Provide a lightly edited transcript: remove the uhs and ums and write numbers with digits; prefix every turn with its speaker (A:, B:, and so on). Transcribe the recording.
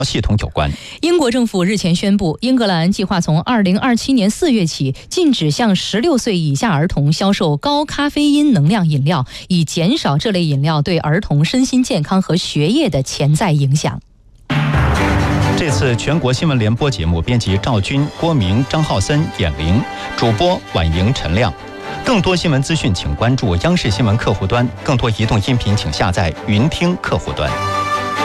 A: 系统有关。
B: 英国政府日前宣布，英格兰计划从2027年4月起禁止向16岁以下儿童销售高咖啡因能量饮料，以减少这类饮料对儿童身心健康和学业的潜在影响。
A: 这次全国新闻联播节目，编辑赵军、郭明、张浩森、闫玲，主播婉莹、陈亮。更多新闻资讯，请关注央视新闻客户端；更多移动音频，请下载云听客户端。